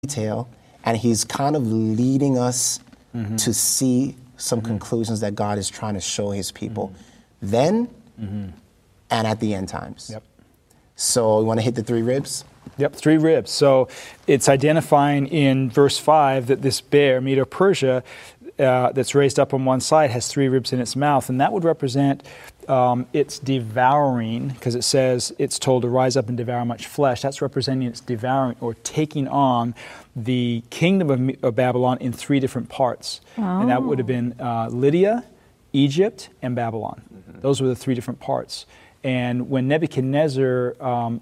detail, and he's kind of leading us to see some conclusions that God is trying to show his people then and at the end times. Yep. So you want to hit the three ribs? Yep, three ribs. So it's identifying in verse 5 that this bear, Medo-Persia, that's raised up on one side has three ribs in its mouth, and that would represent its devouring, because it says it's told to rise up and devour much flesh. That's representing its devouring or taking on the kingdom of Babylon in three different parts. And that would have been Lydia, Egypt, and Babylon. Those were the three different parts. And when Nebuchadnezzar,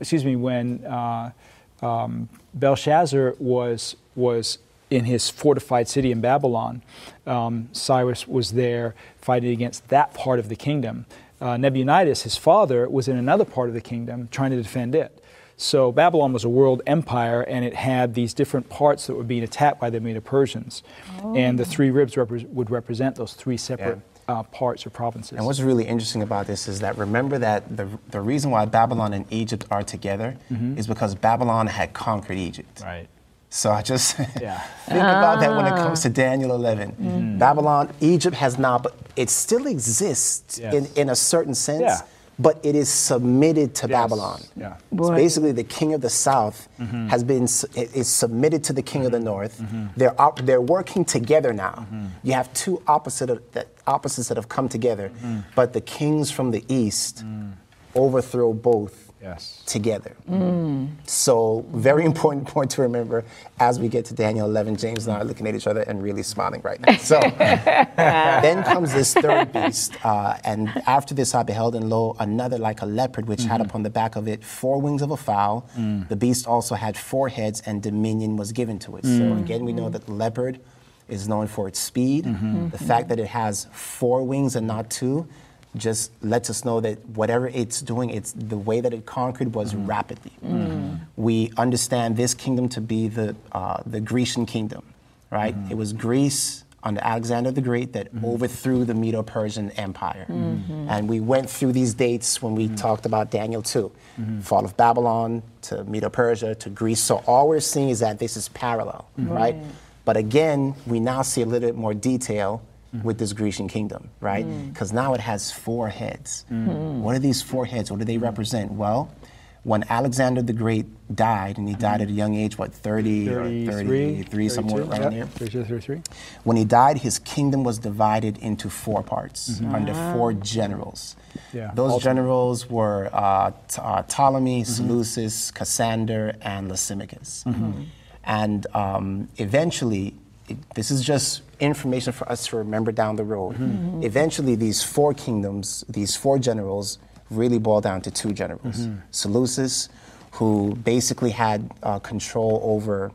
when Belshazzar was in his fortified city in Babylon, Cyrus was there fighting against that part of the kingdom. Nebuchadnezzar, his father, was in another part of the kingdom trying to defend it. So Babylon was a world empire, and it had these different parts that were being attacked by the Medo-Persians. And the three ribs would represent those three separate parts or provinces. And what's really interesting about this is that remember that the reason why Babylon and Egypt are together is because Babylon had conquered Egypt. Right. So I just think about that when it comes to Daniel 11. Babylon, Egypt has not, but it still exists in a certain sense, but it is submitted to Babylon. Yeah. So basically, the king of the south is submitted to the king of the north. They're working together now. You have two opposites that have come together, but the kings from the east overthrow both. Together. So very important point to remember as we get to Daniel 11. James and I are looking at each other and really smiling right now. So then comes this third beast, and after this I beheld, and lo, another like a leopard, which had upon the back of it 4 wings of a fowl. The beast also had 4 heads, and dominion was given to it. So again, we know that the leopard is known for its speed. The fact that it has 4 wings and not 2 just lets us know that whatever it's doing, it's the way that it conquered was rapidly. We understand this kingdom to be the Grecian kingdom, right? It was Greece under Alexander the Great that overthrew the Medo-Persian Empire. And we went through these dates when we talked about Daniel 2. Fall of Babylon to Medo-Persia to Greece. So all we're seeing is that this is parallel, right? But again, we now see a little bit more detail with this Grecian kingdom, right? Because now it has 4 heads. What are these 4 heads? What do they represent? Well, when Alexander the Great died, and he died at a young age, 30 or 33, somewhere around there. 33. When he died, his kingdom was divided into 4 parts under 4 generals. Those generals were Ptolemy, Seleucus, Cassander, and Lysimachus. And eventually, this is just information for us to remember down the road. Eventually, these 4 kingdoms, these 4 generals, really boil down to 2 generals. Seleucus, who basically had control over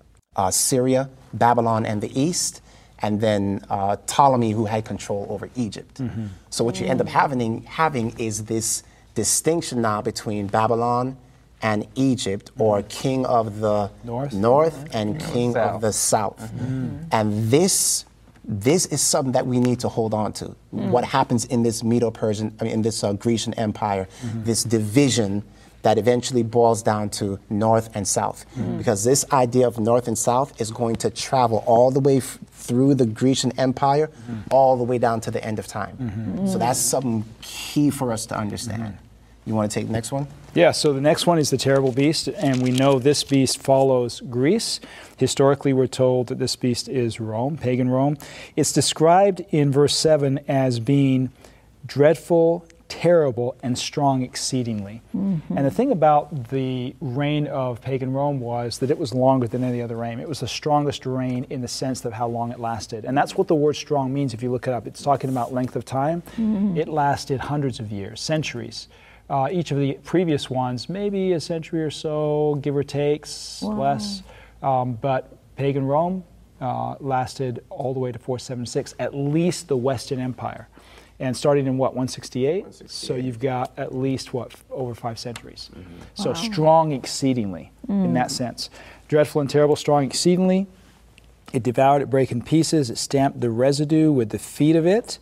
Syria, Babylon, and the east, and then Ptolemy, who had control over Egypt. So what you end up having is this distinction now between Babylon and Egypt, or king of the north and king of the south. And this is something that we need to hold on to. What happens in this in this Grecian empire, this division that eventually boils down to north and south. Because this idea of north and south is going to travel all the way through the Grecian empire, all the way down to the end of time. So that's something key for us to understand. You want to take the next one? Yeah, so the next one is the terrible beast, and we know this beast follows Greece. Historically, we're told that this beast is Rome, pagan Rome. It's described in verse 7 as being dreadful, terrible, and strong exceedingly. And the thing about the reign of pagan Rome was that it was longer than any other reign. It was the strongest reign in the sense of how long it lasted. And that's what the word strong means if you look it up. It's talking about length of time. It lasted hundreds of years, centuries. Each of the previous ones, maybe a century or so, give or take, less. But pagan Rome lasted all the way to 476, at least the Western Empire. And starting in 168? So you've got at least, over 5 centuries. So strong exceedingly in that sense. Dreadful and terrible, strong exceedingly. It devoured, it brake in pieces, it stamped the residue with the feet of it.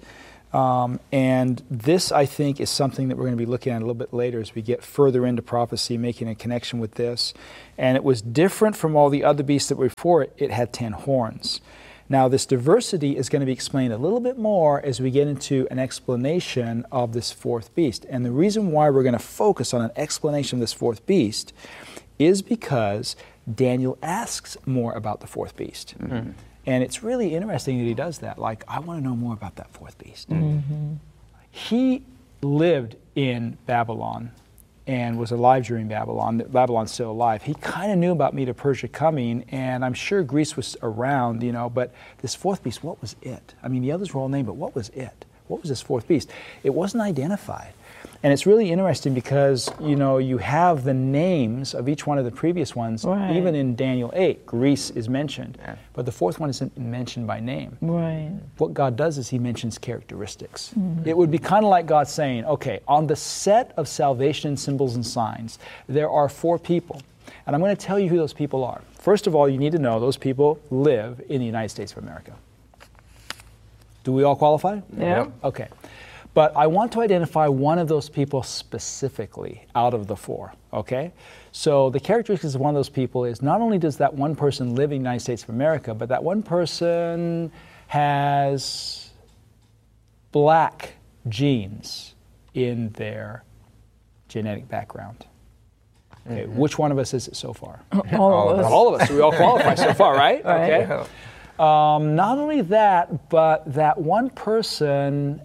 And this, I think, is something that we're going to be looking at a little bit later as we get further into prophecy, making a connection with this. And it was different from all the other beasts that were before it. It had 10 horns. Now, this diversity is going to be explained a little bit more as we get into an explanation of this fourth beast. And the reason why we're going to focus on an explanation of this fourth beast is because Daniel asks more about the fourth beast. Mm-hmm. And it's really interesting that he does that. Like, I want to know more about that fourth beast. Mm-hmm. He lived in Babylon and was alive during Babylon. Babylon's still alive. He kind of knew about Medo-Persia coming, and I'm sure Greece was around, but this fourth beast, what was it? I mean, the others were all named, but what was it? What was this fourth beast? It wasn't identified. And it's really interesting because, you have the names of each one of the previous ones. Right. Even in Daniel 8, Greece is mentioned. Yeah. But the fourth one isn't mentioned by name. Right. What God does is he mentions characteristics. Mm-hmm. It would be kind of like God saying, okay, on the set of salvation symbols and signs, there are 4 people. And I'm going to tell you who those people are. First of all, you need to know those people live in the United States of America. Do we all qualify? Yeah. Okay. But I want to identify one of those people specifically out of the 4, okay? So the characteristics of one of those people is not only does that one person live in the United States of America, but that one person has black genes in their genetic background. Okay, which one of us is it so far? All of us. All of us. We all qualify so far, right? Okay. Yeah. Not only that, but that one person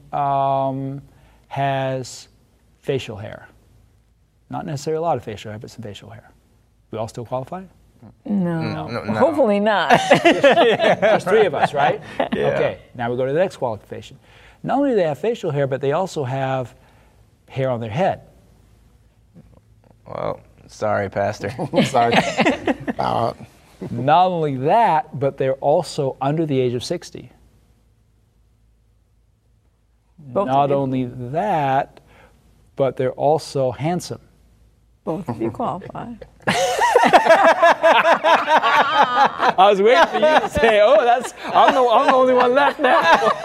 has facial hair. Not necessarily a lot of facial hair, but some facial hair. We all still qualify? No. Hopefully not. There's 3 of us, right? Yeah. Okay, now we go to the next qualification. Not only do they have facial hair, but they also have hair on their head. Well, sorry, Pastor. Sorry. Not only that, but they're also under the age of 60. Not only that, but they're also handsome. Both of you qualify. I was waiting for you to say, I'm the only one left now.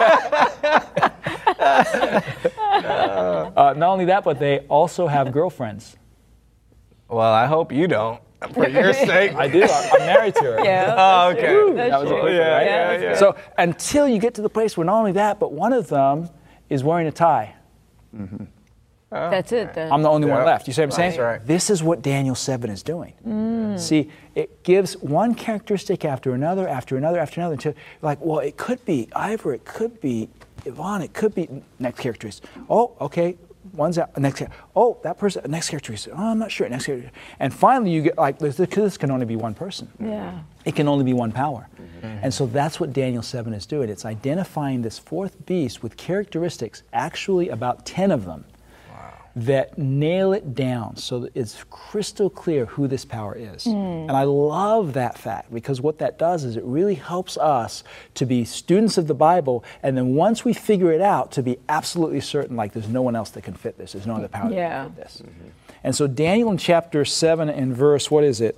Not only that, but they also have girlfriends. Well, I hope you don't. For your sake. I do. I'm married to her. Yeah. Oh, okay. That was a quick one, right? Yeah. So until you get to the place where not only that, but one of them is wearing a tie. Mm-hmm. That's it then. I'm the only one left. You see what I'm saying? That's right. This is what Daniel 7 is doing. See, it gives one characteristic after another, until you're like, well, it could be Ivor, it could be Yvonne, it could be next characteristic. Oh, okay. One's out, next. Oh, that person. Next characteristic. Oh, I'm not sure. Next characteristic. And finally, you get like this can only be one person. Yeah. It can only be one power. Mm-hmm. And so that's what Daniel 7 is doing. It's identifying this fourth beast with characteristics, actually about 10 of them, that nail it down so that it's crystal clear who this power is. And I love that fact because what that does is it really helps us to be students of the Bible, and then once we figure it out, to be absolutely certain like there's no one else that can fit this. There's no other power that can fit this. And so Daniel in chapter 7 and verse,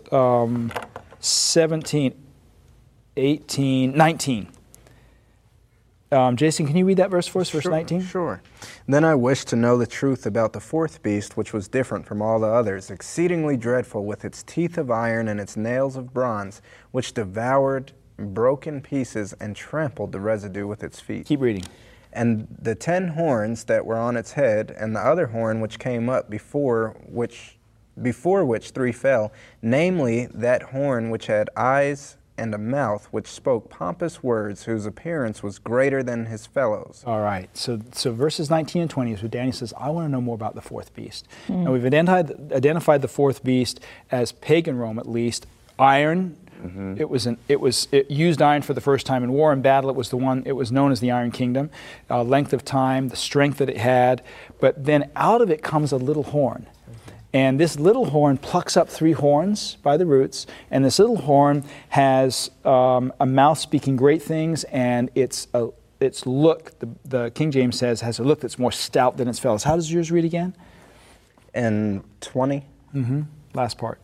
17, 18, 19. Jason, can you read that verse for us, verse 19? Sure. Then I wished to know the truth about the fourth beast, which was different from all the others, exceedingly dreadful, with its teeth of iron and its nails of bronze, which devoured, broke in pieces, and trampled the residue with its feet. Keep reading. And the 10 horns that were on its head, and the other horn which came up before which 3 fell, namely that horn which had eyes and a mouth which spoke pompous words, whose appearance was greater than his fellows. All right. So verses 19 and 20 is where Daniel says, I want to know more about the fourth beast. And we've identified the fourth beast as pagan Rome, at least. Iron. It used iron for the first time in war and battle. It was known as the Iron Kingdom. Length of time, the strength that it had. But then out of it comes a little horn. And this little horn plucks up 3 horns by the roots, and this little horn has a mouth speaking great things, and its look, the King James says, has a look that's more stout than its fellows. How does yours read again? And 20? Last part.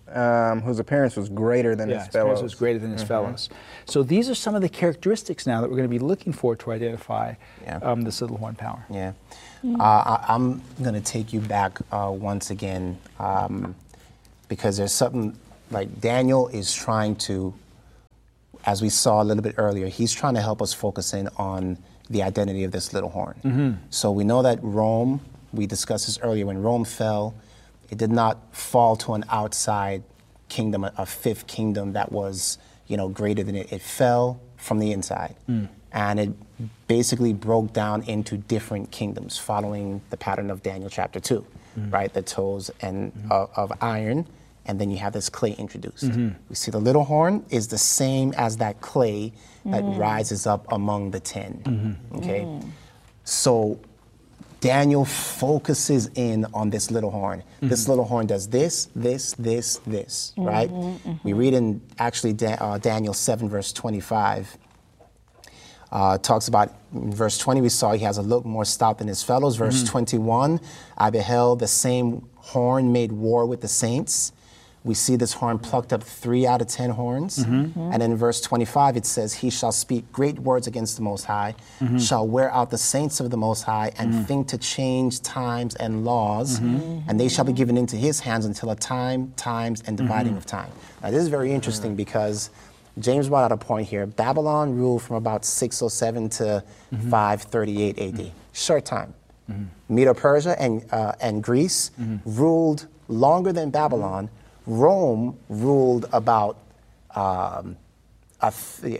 whose appearance was greater than his his appearance fellows. was greater than his fellows. So these are some of the characteristics now that we're going to be looking for to identify this little horn power. Yeah. I'm going to take you back once again because there's something like Daniel is trying to, as we saw a little bit earlier, he's trying to help us focus in on the identity of this little horn. So we know that Rome, we discussed this earlier, when Rome fell, it did not fall to an outside kingdom, a fifth kingdom that was, greater than it. It fell from the inside. And it basically broke down into different kingdoms following the pattern of Daniel chapter 2, right? The toes and of iron, and then you have this clay introduced. We see the little horn is the same as that clay that rises up among the 10, okay? So Daniel focuses in on this little horn. This little horn does this, right? We read in actually Daniel 7 verse 25, talks about, in verse 20 we saw he has a look more stout than his fellows. Verse 21, I beheld the same horn made war with the saints. We see this horn plucked up 3 out of 10 horns. And in verse 25 it says, he shall speak great words against the Most High, shall wear out the saints of the Most High, and think to change times and laws, and they shall be given into his hands until a time, times, and dividing of time. Now this is very interesting because James brought out a point here. Babylon ruled from about 607 to 538 AD. Short time. Medo-Persia and Greece ruled longer than Babylon. Rome ruled about, about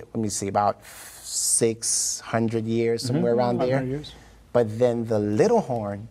600 years, somewhere around there. Years. But then the little horn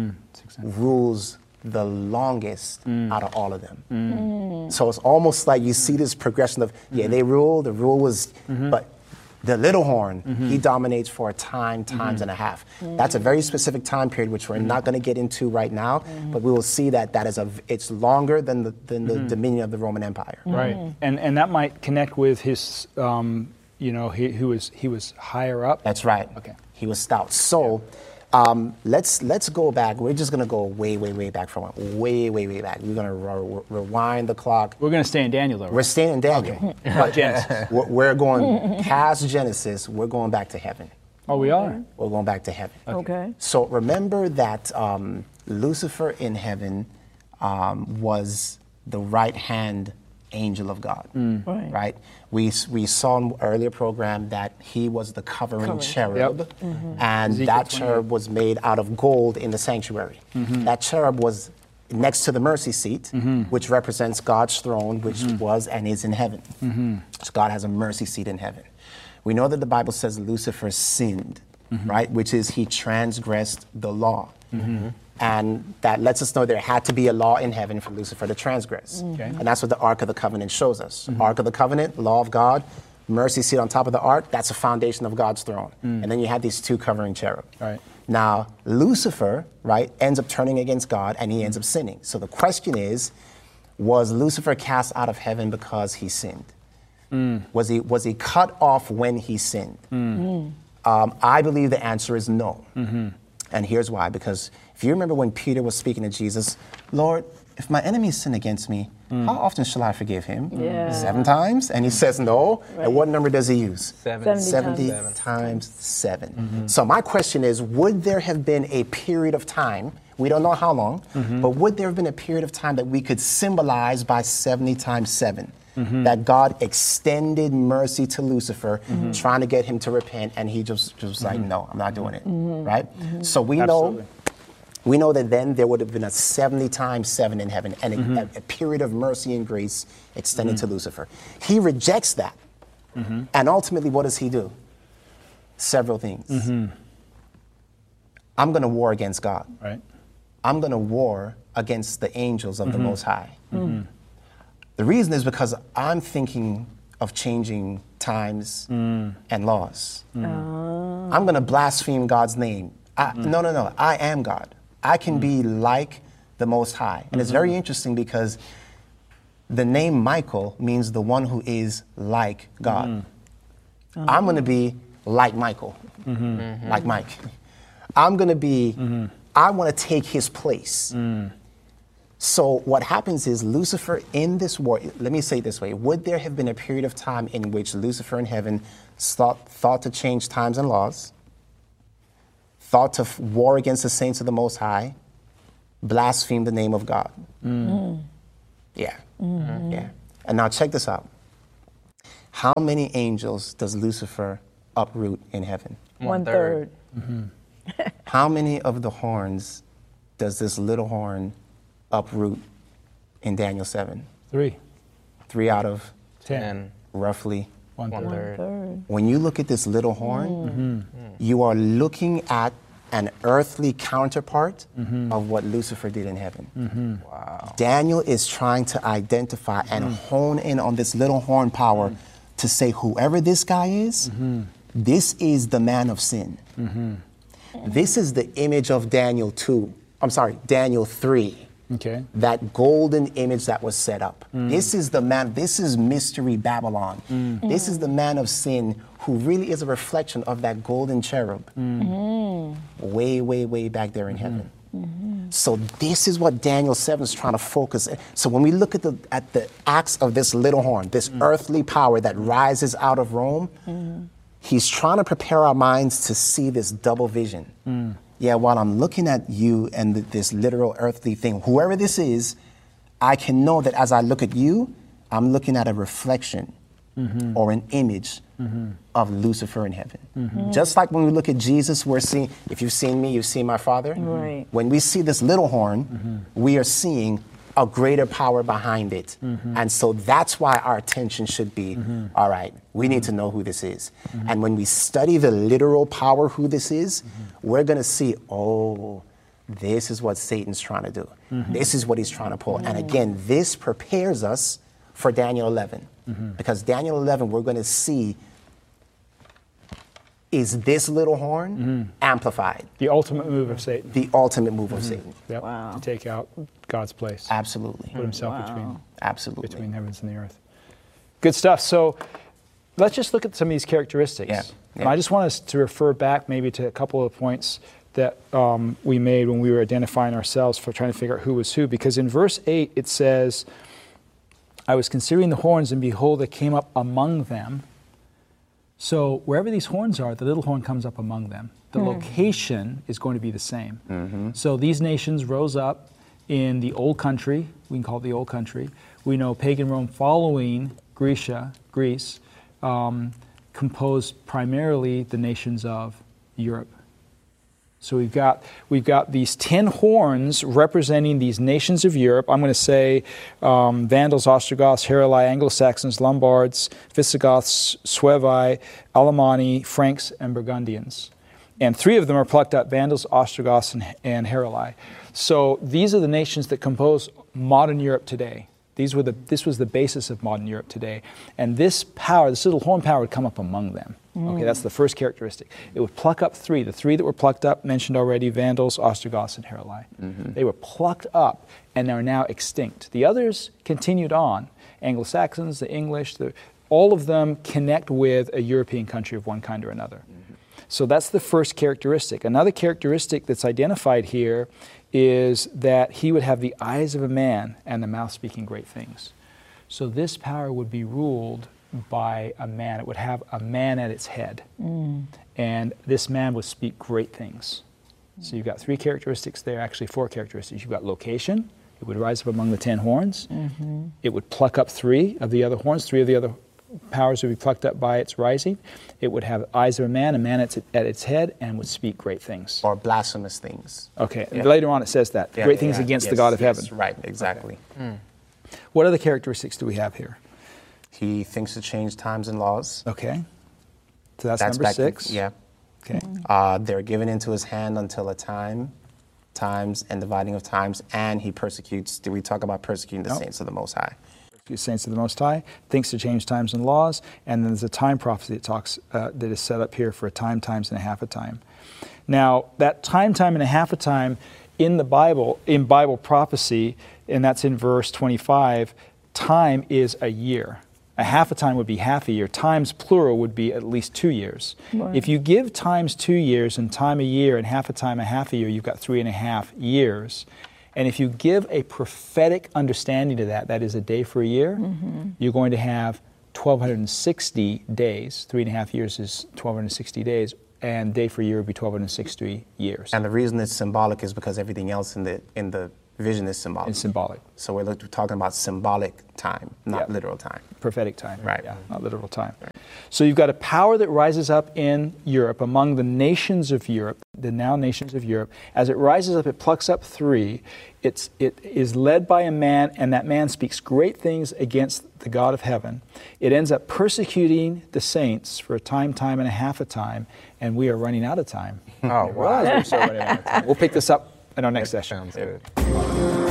rules the longest out of all of them. So it's almost like you see this progression of, they ruled, the rule was, but the little horn, he dominates for a times and a half. That's a very specific time period, which we're not going to get into right now, but we will see that it's longer than the dominion of the Roman Empire. Right, and that might connect with his, he was higher up. That's right. Okay. He was stout. So let's go back. We're just going to go way back from it. Way back. We're going to rewind the clock. We're going to stay in Daniel, though. We're staying in Daniel. Not Genesis. We're going past Genesis. We're going back to heaven. Oh, we are? We're going back to heaven. Okay. So remember that Lucifer in heaven was the right-hand angel of God, right? We saw in an earlier program that he was the covering cherub, and Ezekiel that 28. cherub was made out of gold in the sanctuary. That cherub was next to the mercy seat, which represents God's throne, which was and is in heaven. So God has a mercy seat in heaven. We know that the Bible says Lucifer sinned, right? Which is he transgressed the law. And that lets us know there had to be a law in heaven for Lucifer to transgress. Okay. And that's what the Ark of the Covenant shows us. Ark of the Covenant, law of God, mercy seat on top of the ark, that's a foundation of God's throne. And then you have these 2 covering cherub. Right. Now, Lucifer, right, ends up turning against God and he ends up sinning. So the question is, was Lucifer cast out of heaven because he sinned? Was he cut off when he sinned? I believe the answer is no. And here's why. Because if you remember when Peter was speaking to Jesus, Lord, if my enemy sin against me, how often shall I forgive him? 7 times? And he says no. Right. And what number does he use? 70 times 7. So my question is, would there have been a period of time, we don't know how long, but would there have been a period of time that we could symbolize by 70 times 7? That God extended mercy to Lucifer, trying to get him to repent, and he just was like, no, I'm not doing it, right? So we know that then there would have been a 70 times 7 in heaven, and a period of mercy and grace extended to Lucifer. He rejects that, and ultimately, what does he do? Several things. I'm going to war against God. Right. I'm going to war against the angels of the Most High. The reason is because I'm thinking of changing times and laws. I'm going to blaspheme God's name. No. I am God. I can be like the Most High. And it's very interesting because the name Michael means the one who is like God. I'm going to be like Michael, like Mike. I'm going to be, I want to take his place. So what happens is Lucifer in this war, let me say it this way, would there have been a period of time in which Lucifer in heaven thought to change times and laws, thought to war against the saints of the Most High, blaspheme the name of God? Yeah. Yeah. And now check this out. How many angels does Lucifer uproot in heaven? 1/3. How many of the horns does this little horn uproot in Daniel 7? 3, 3 out of 10, roughly. 1/3. 1/3. When you look at this little horn, you are looking at an earthly counterpart of what Lucifer did in heaven. Wow. Daniel is trying to identify and hone in on this little horn power to say, whoever this guy is, this is the man of sin. This is the image of Daniel 3. Okay. That golden image that was set up. This is the man, this is Mystery Babylon. This is the man of sin who really is a reflection of that golden cherub way, way, way back there in heaven. So this is what Daniel 7 is trying to focus. So when we look at the acts of this little horn, this earthly power that rises out of Rome, he's trying to prepare our minds to see this double vision. Yeah, while I'm looking at you and this literal earthly thing, whoever this is, I can know that as I look at you, I'm looking at a reflection or an image of Lucifer in heaven. Just like when we look at Jesus, we're seeing, if you've seen me, you've seen my Father. Right. When we see this little horn, we are seeing a greater power behind it. And so that's why our attention should be, all right, we need to know who this is. And when we study the literal power, who this is, we're going to see, oh, this is what Satan's trying to do. This is what he's trying to pull. And again, this prepares us for Daniel 11. Because Daniel 11, we're going to see, is this little horn amplified? The ultimate move of Satan. The ultimate move of Satan. Yep. Wow. To take out God's place. Absolutely. Put himself Wow. Absolutely. between heavens and the earth. Good stuff. So let's just look at some of these characteristics. Yeah. And I just want us to refer back maybe to a couple of points that we made when we were identifying ourselves for trying to figure out who was who. Because in verse 8 it says, I was considering the horns, and behold, there came up among them. So wherever these horns are, the little horn comes up among them. The location is going to be the same. So these nations rose up in the old country. We can call it the old country. We know pagan Rome following Greece, composed primarily the nations of Europe. So we've got these 10 horns representing these nations of Europe. I'm going to say Vandals, Ostrogoths, Heruli, Anglo-Saxons, Lombards, Visigoths, Suevi, Alemanni, Franks, and Burgundians. And 3 of them are plucked up, Vandals, Ostrogoths, and Heruli. So these are the nations that compose modern Europe today. This was the basis of modern Europe today. And this power, this little horn power, would come up among them. Okay, that's the first characteristic. It would pluck up 3. The 3 that were plucked up, mentioned already, Vandals, Ostrogoths, and Heruli. They were plucked up and are now extinct. The others continued on. Anglo-Saxons, the English, all of them connect with a European country of one kind or another. So that's the first characteristic. Another characteristic that's identified here is that he would have the eyes of a man and the mouth speaking great things. So this power would be ruled by a man. It would have a man at its head. And this man would speak great things. So you've got 3 characteristics there, actually 4 characteristics. You've got location. It would rise up among the 10 horns. It would pluck up 3 of the other horns. 3 of the other powers would be plucked up by its rising. It would have eyes of a man at its head, and would speak great things. Or blasphemous things. Okay, later on it says that. Great things against the God of heaven. Right, exactly. Okay. What other characteristics do we have here? He thinks to change times and laws. Okay. So that's number 6. Yeah. Okay. They're given into his hand until a times, and dividing of times, and he persecutes. Did we talk about persecuting the saints of the Most High? Saints of the Most High, thinks to change times and laws, and then there's a time prophecy that talks that is set up here for a time, times, and a half a time. Now, that time, and a half a time in the Bible, in Bible prophecy, and that's in verse 25, time is a year. A half a time would be half a year. Times, plural, would be at least 2 years. Right. If you give times 2 years and time a year and half a time a half a year, you've got 3.5 years. And if you give a prophetic understanding to that, that is a day for a year, you're going to have 1,260 days. 3.5 years is 1,260 days, and day for a year would be 1,260 years. And the reason it's symbolic is because everything else in the vision is symbolic. It's symbolic. So we're talking about symbolic time, not Yep. literal time. Prophetic time. Right. Yeah, not literal time. Right. So you've got a power that rises up in Europe, among the nations of Europe, the now nations of Europe. As it rises up, it plucks up 3. It is led by a man, and that man speaks great things against the God of heaven. It ends up persecuting the saints for a time and a half a time, and we are running out of time. Oh, wow. We're so running out of time. We'll pick this up in our next session. Sounds good.